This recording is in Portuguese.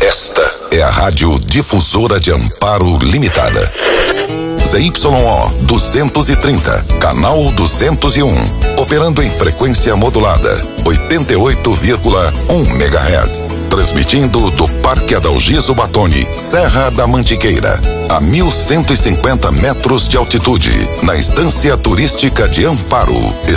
Esta é a Rádio Difusora de Amparo Limitada. ZYO 230, canal 201, operando em frequência modulada, 88,1 MHz, transmitindo do Parque Adalgiso Batoni, Serra da Mantiqueira, a 1.150 metros de altitude, na Estância Turística de Amparo.